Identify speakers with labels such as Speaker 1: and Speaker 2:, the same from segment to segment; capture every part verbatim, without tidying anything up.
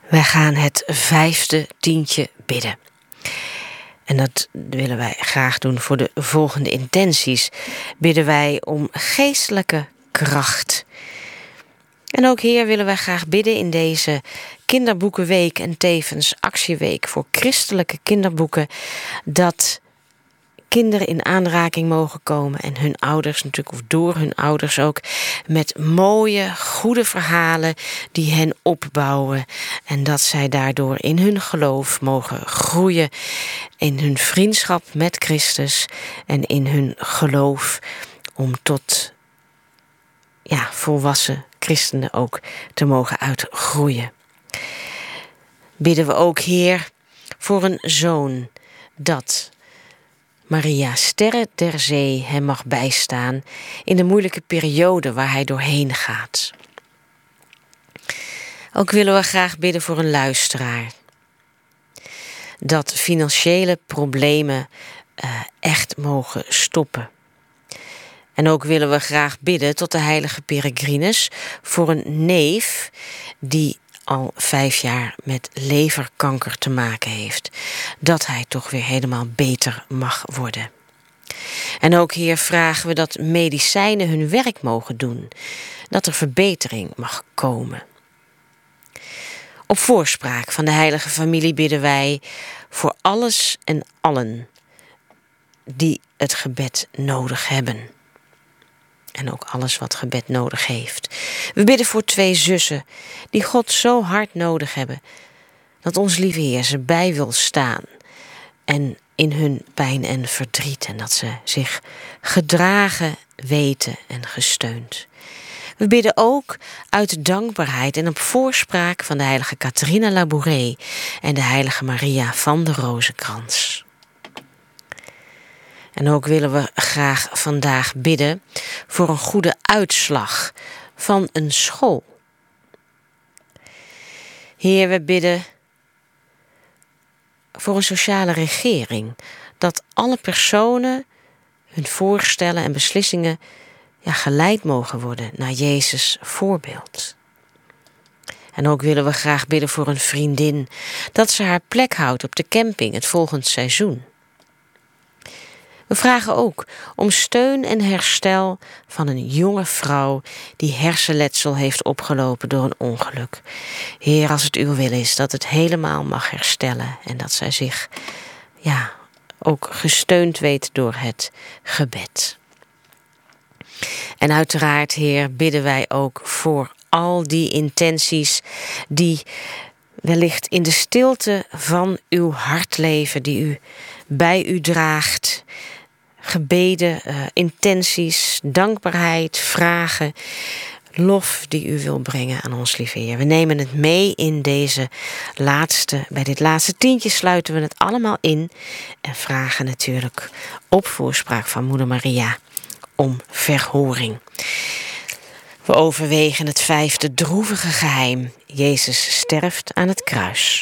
Speaker 1: Wij gaan het vijfde tientje bidden. En dat willen wij graag doen voor de volgende intenties. Bidden wij om geestelijke kracht. En ook Heer willen wij graag bidden in deze kinderboekenweek en tevens actieweek voor christelijke kinderboeken, dat kinderen in aanraking mogen komen en hun ouders natuurlijk, of door hun ouders ook, met mooie, goede verhalen die hen opbouwen. En dat zij daardoor in hun geloof mogen groeien, in hun vriendschap met Christus en in hun geloof om tot ja, volwassen christenen ook te mogen uitgroeien. Bidden we ook, Heer, voor een zoon, dat Maria Sterre der Zee hem mag bijstaan in de moeilijke periode waar hij doorheen gaat. Ook willen we graag bidden voor een luisteraar, dat financiële problemen uh, echt mogen stoppen. En ook willen we graag bidden tot de heilige Peregrinus voor een neef die al vijf jaar met leverkanker te maken heeft, dat hij toch weer helemaal beter mag worden. En ook, Heer, vragen we dat medicijnen hun werk mogen doen, dat er verbetering mag komen. Op voorspraak van de heilige familie bidden wij voor alles en allen die het gebed nodig hebben. En ook alles wat gebed nodig heeft. We bidden voor twee zussen die God zo hard nodig hebben, dat ons lieve Heer ze bij wil staan en in hun pijn en verdriet, en dat ze zich gedragen weten en gesteund. We bidden ook uit dankbaarheid en op voorspraak van de heilige Catharina Labouré en de heilige Maria van de Rozenkrans. En ook willen we graag vandaag bidden voor een goede uitslag van een school. Heer, we bidden voor een sociale regering, dat alle personen hun voorstellen en beslissingen ja, geleid mogen worden naar Jezus' voorbeeld. En ook willen we graag bidden voor een vriendin, dat ze haar plek houdt op de camping het volgend seizoen. We vragen ook om steun en herstel van een jonge vrouw die hersenletsel heeft opgelopen door een ongeluk. Heer, als het uw wil is, dat het helemaal mag herstellen en dat zij zich ja, ook gesteund weet door het gebed. En uiteraard, Heer, bidden wij ook voor al die intenties die wellicht in de stilte van uw hart leven, die u bij u draagt. Gebeden, uh, intenties, dankbaarheid, vragen, lof die u wil brengen aan ons lieve Heer. We nemen het mee in deze laatste, bij dit laatste tientje sluiten we het allemaal in en vragen natuurlijk op voorspraak van Moeder Maria om verhoring. We overwegen het vijfde droevige geheim. Jezus sterft aan het kruis.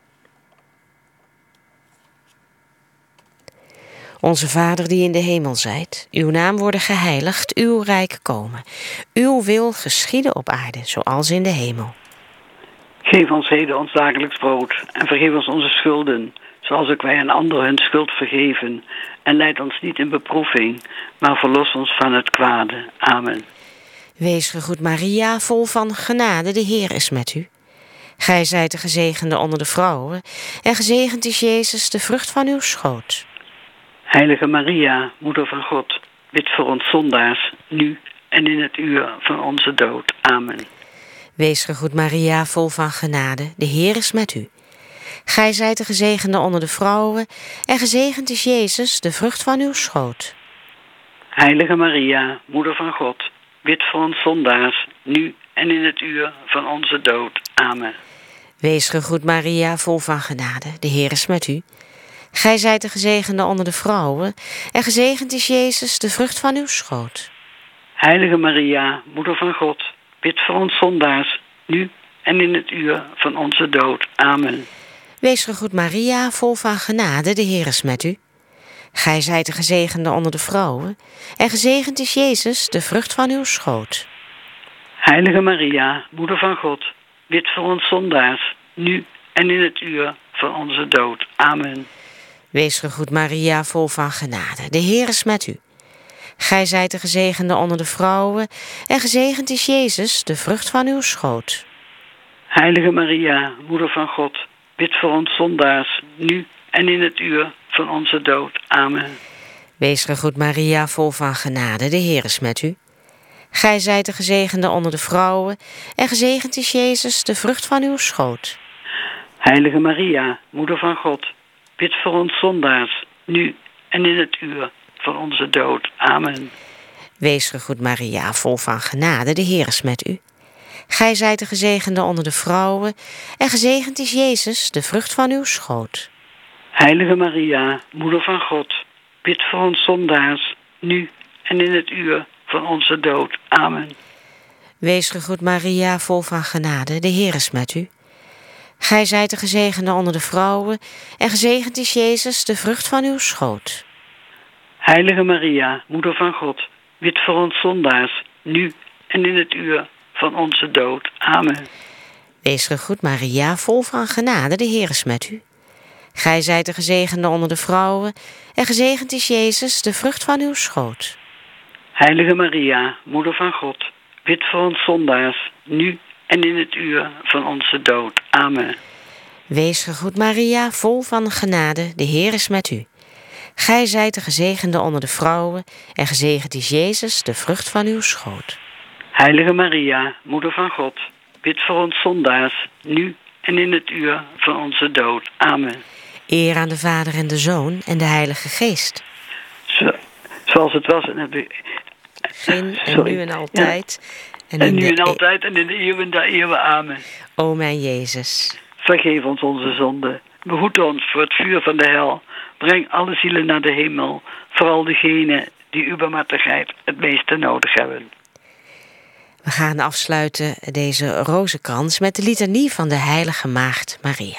Speaker 1: Onze Vader die in de hemel zijt, uw naam worden geheiligd, uw rijk komen. Uw wil geschieden op aarde, zoals in de hemel.
Speaker 2: Geef ons heden ons dagelijks brood en vergeef ons onze schulden, zoals ook wij aan anderen hun schuld vergeven. En leid ons niet in beproeving, maar verlos ons van het kwade. Amen.
Speaker 1: Wees gegroet Maria, vol van genade, de Heer is met u. Gij zijt de gezegende onder de vrouwen, en gezegend is Jezus, de vrucht van uw schoot.
Speaker 2: Heilige Maria, Moeder van God, bid voor ons zondaars, nu en in het uur van onze dood. Amen.
Speaker 1: Wees gegroet Maria, vol van genade, de Heer is met u. Gij zijt de gezegende onder de vrouwen, en gezegend is Jezus, de vrucht van uw schoot.
Speaker 2: Heilige Maria, Moeder van God, bid voor ons zondaars, nu en in het uur van onze dood. Amen.
Speaker 1: Wees gegroet Maria, vol van genade, de Heer is met u. Gij zijt de gezegende onder de vrouwen, en gezegend is Jezus, de vrucht van uw schoot.
Speaker 2: Heilige Maria, Moeder van God, bid voor ons zondaars, nu en in het uur van onze dood. Amen.
Speaker 1: Wees gegroet Maria, vol van genade, de Heer is met u. Gij zijt de gezegende onder de vrouwen, en gezegend is Jezus, de vrucht van uw schoot.
Speaker 2: Heilige Maria, Moeder van God, bid voor ons zondaars, nu en in het uur van onze dood. Amen.
Speaker 1: Wees gegroet Maria, vol van genade. De Heer is met u. Gij zijt de gezegende onder de vrouwen, en gezegend is Jezus, de vrucht van uw schoot.
Speaker 2: Heilige Maria, moeder van God, bid voor ons zondaars, nu en in het uur van onze dood. Amen.
Speaker 1: Wees gegroet Maria, vol van genade. De Heer is met u. Gij zijt de gezegende onder de vrouwen, en gezegend is Jezus, de vrucht van uw schoot.
Speaker 2: Heilige Maria, moeder van God, bid voor ons zondaars, nu en in het uur van onze dood. Amen.
Speaker 1: Wees gegroet Maria, vol van genade. De Heer is met u. Gij zijt de gezegende onder de vrouwen, en gezegend is Jezus, de vrucht van uw schoot.
Speaker 2: Heilige Maria, moeder van God, bid voor ons zondaars, nu en in het uur van onze dood. Amen.
Speaker 1: Wees gegroet Maria, vol van genade. De Heer is met u. Gij zijt de gezegende onder de vrouwen, en gezegend is Jezus, de vrucht van uw schoot.
Speaker 2: Heilige Maria, moeder van God, bid voor ons zondaars, nu en in het uur van onze dood. Amen.
Speaker 1: Wees gegroet Maria, vol van genade. De Heer is met u. Gij zijt de gezegende onder de vrouwen, en gezegend is Jezus, de vrucht van uw schoot.
Speaker 2: Heilige Maria, moeder van God, bid voor ons zondaars, nu en in het uur van onze dood. Amen.
Speaker 1: Wees gegroet Maria, vol van genade. De Heer is met u. Gij zijt de gezegende onder de vrouwen, en gezegend is Jezus, de vrucht van uw schoot.
Speaker 2: Heilige Maria, moeder van God, bid voor ons zondaars, nu en in het uur van onze dood. Amen.
Speaker 1: Eer aan de Vader en de Zoon en de Heilige Geest.
Speaker 2: Zo, zoals het was in het begin.
Speaker 1: Begin en nu en altijd.
Speaker 2: Ja. En, en nu en altijd en in de eeuwen der eeuwen. Amen.
Speaker 1: O mijn Jezus.
Speaker 2: Vergeef ons onze zonden. Behoed ons voor het vuur van de hel. Breng alle zielen naar de hemel. Vooral degenen die uw barmhartigheid het meeste nodig hebben.
Speaker 1: We gaan afsluiten deze rozenkrans met de litanie van de heilige maagd Maria.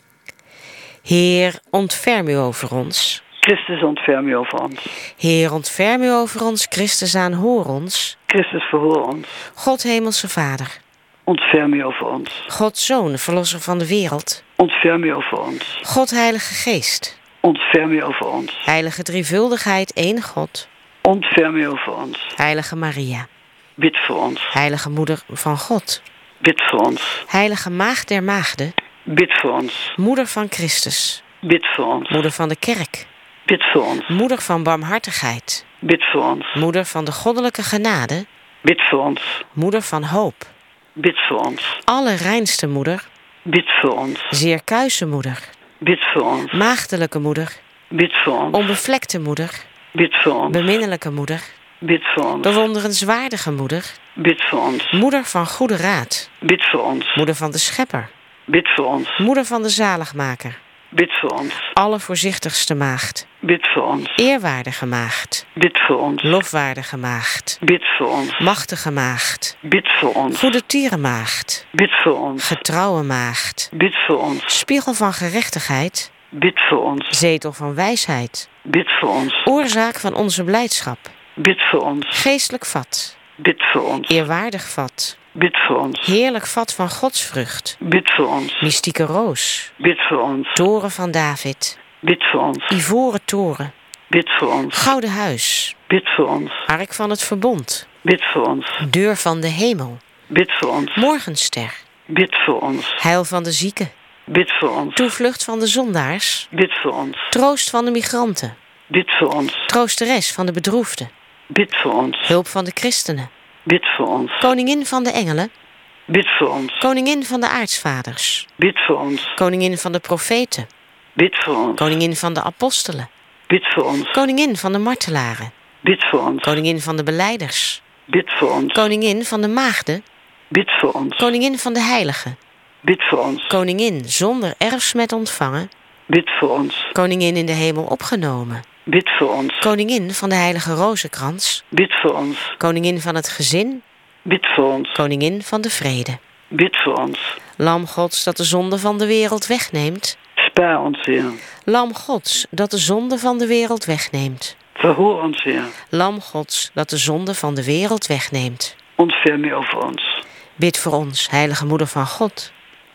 Speaker 1: Heer, ontferm u over ons.
Speaker 2: Christus, ontferm u over ons.
Speaker 1: Heer, ontferm u over ons. Christus, aanhoor ons.
Speaker 2: Christus, verhoor ons.
Speaker 1: God, hemelse Vader.
Speaker 2: Ontferm u over ons.
Speaker 1: God, Zoon, verlosser van de wereld.
Speaker 2: Ontferm u over ons.
Speaker 1: God, Heilige Geest.
Speaker 2: Ontferm u over ons.
Speaker 1: Heilige drievuldigheid, één God.
Speaker 2: Ontferm u over ons.
Speaker 1: Heilige Maria.
Speaker 2: Bid voor ons.
Speaker 1: Heilige Moeder van God.
Speaker 2: Bid voor ons.
Speaker 1: Heilige Maagd der Maagden.
Speaker 2: Bid voor ons.
Speaker 1: Moeder van Christus.
Speaker 2: Bid voor ons.
Speaker 1: Moeder van de Kerk.
Speaker 2: Bid voor ons.
Speaker 1: Moeder van barmhartigheid.
Speaker 2: Bid voor ons.
Speaker 1: Moeder van de goddelijke genade.
Speaker 2: Bid voor ons.
Speaker 1: Moeder van hoop.
Speaker 2: Bid voor ons.
Speaker 1: Allerreinste moeder.
Speaker 2: Bid voor ons.
Speaker 1: Zeer kuise moeder.
Speaker 2: Bid voor ons.
Speaker 1: Maagdelijke moeder.
Speaker 2: Bid voor ons.
Speaker 1: Onbevlekte moeder.
Speaker 2: Bid voor ons.
Speaker 1: Beminnelijke moeder.
Speaker 2: Bid voor ons.
Speaker 1: Bewonderenswaardige moeder.
Speaker 2: Bid voor ons.
Speaker 1: Moeder van goede raad.
Speaker 2: Bid voor ons.
Speaker 1: Moeder van de Schepper.
Speaker 2: Bid voor ons.
Speaker 1: Moeder van de Zaligmaker.
Speaker 2: Bid voor ons.
Speaker 1: Allervoorzichtigste maagd.
Speaker 2: Bid voor ons.
Speaker 1: Eerwaardige maagd.
Speaker 2: Bid voor ons.
Speaker 1: Lofwaardige maagd.
Speaker 2: Bid voor ons.
Speaker 1: Machtige maagd.
Speaker 2: Bid voor ons.
Speaker 1: Goede tierenmaagd.
Speaker 2: Bid voor ons.
Speaker 1: Getrouwe maagd.
Speaker 2: Bid voor ons.
Speaker 1: Spiegel van gerechtigheid.
Speaker 2: Bid voor ons.
Speaker 1: Zetel van wijsheid.
Speaker 2: Bid voor ons.
Speaker 1: Oorzaak van onze blijdschap.
Speaker 2: Bid voor ons.
Speaker 1: Geestelijk vat.
Speaker 2: Bid voor ons.
Speaker 1: Eerwaardig vat.
Speaker 2: Bid voor ons.
Speaker 1: Heerlijk vat van godsvrucht.
Speaker 2: Bid voor ons.
Speaker 1: Mystieke roos.
Speaker 2: Bid voor ons.
Speaker 1: Toren van David.
Speaker 2: Bid voor ons.
Speaker 1: Ivoren toren.
Speaker 2: Bid voor ons.
Speaker 1: Gouden huis.
Speaker 2: Bid voor ons.
Speaker 1: Ark van het verbond.
Speaker 2: Bid voor ons.
Speaker 1: Deur van de hemel.
Speaker 2: Bid voor ons.
Speaker 1: Morgenster.
Speaker 2: Bid voor ons.
Speaker 1: Heil van de zieken.
Speaker 2: Bid voor ons.
Speaker 1: Toevlucht van de zondaars.
Speaker 2: Bid voor ons.
Speaker 1: Troost van de migranten.
Speaker 2: Bid voor ons.
Speaker 1: Troosteres van de bedroefden.
Speaker 2: Bid voor ons.
Speaker 1: Hulp van de christenen.
Speaker 2: Bid voor ons.
Speaker 1: Koningin van de engelen.
Speaker 2: Bid voor ons.
Speaker 1: Koningin van de aartsvaders.
Speaker 2: Bid voor ons.
Speaker 1: Koningin van de profeten.
Speaker 2: Bid voor ons.
Speaker 1: Koningin van de apostelen.
Speaker 2: Bid voor ons.
Speaker 1: Koningin van de martelaren.
Speaker 2: Bid voor ons.
Speaker 1: Koningin van de belijders.
Speaker 2: Bid voor ons.
Speaker 1: Koningin van de maagden.
Speaker 2: Bid voor ons.
Speaker 1: Koningin van de heiligen.
Speaker 2: Bid voor ons.
Speaker 1: Koningin zonder erfsmet ontvangen.
Speaker 2: Bid voor ons.
Speaker 1: Koningin in de hemel opgenomen.
Speaker 2: Bid voor ons.
Speaker 1: Koningin van de heilige rozenkrans.
Speaker 2: Bid voor ons.
Speaker 1: Koningin van het gezin.
Speaker 2: Bid voor ons.
Speaker 1: Koningin van de vrede.
Speaker 2: Bid voor ons.
Speaker 1: Lam Gods dat de zonde van de wereld wegneemt.
Speaker 2: Spaar ons, Heer.
Speaker 1: Lam Gods dat de zonde van de wereld wegneemt.
Speaker 2: Verhoor ons, Heer.
Speaker 1: Lam Gods dat de zonde van de wereld wegneemt.
Speaker 2: Ontferm u over ons.
Speaker 1: Bid voor ons, heilige moeder van God.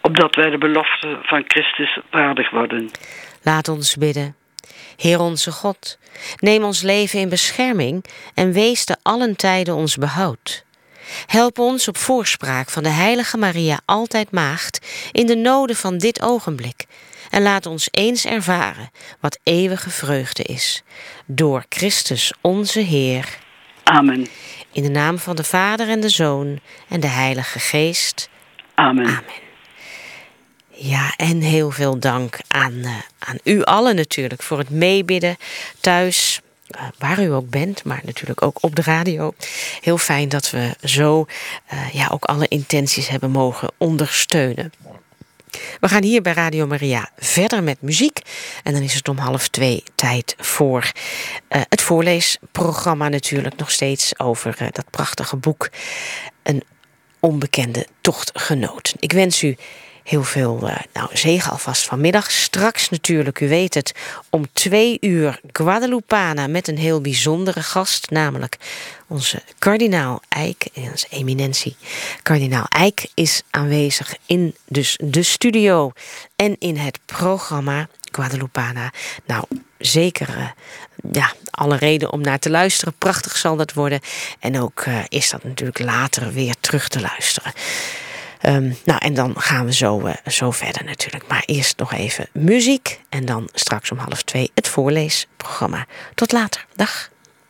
Speaker 2: opdat wij de belofte van Christus waardig worden.
Speaker 1: Laat ons bidden. Heer onze God, neem ons leven in bescherming en wees te allen tijden ons behoud. Help ons op voorspraak van de heilige Maria altijd maagd in de noden van dit ogenblik en laat ons eens ervaren wat eeuwige vreugde is. Door Christus onze Heer.
Speaker 2: Amen.
Speaker 1: In de naam van de Vader en de Zoon en de Heilige Geest.
Speaker 2: Amen.
Speaker 1: Amen. Ja, en heel veel dank aan, uh, aan u allen natuurlijk voor het meebidden thuis, uh, waar u ook bent, maar natuurlijk ook op de radio. Heel fijn dat we zo uh, ja, ook alle intenties hebben mogen ondersteunen. We gaan hier bij Radio Maria verder met muziek. En dan is het om half twee tijd voor uh, het voorleesprogramma natuurlijk nog steeds over uh, dat prachtige boek Een onbekende tochtgenoot. Ik wens u heel veel uh, nou, zegen alvast vanmiddag. Straks natuurlijk, u weet het, om twee uur Guadalupana met een heel bijzondere gast, namelijk onze kardinaal Eijk, onze eminentie. Kardinaal Eijk is aanwezig in dus de studio en in het programma Guadalupana. Nou, zeker uh, ja, alle reden om naar te luisteren. Prachtig zal dat worden. En ook uh, is dat natuurlijk later weer terug te luisteren. Um, nou, en dan gaan we zo, uh, zo verder natuurlijk. Maar eerst nog even muziek. En dan straks om half twee het voorleesprogramma. Tot later. Dag.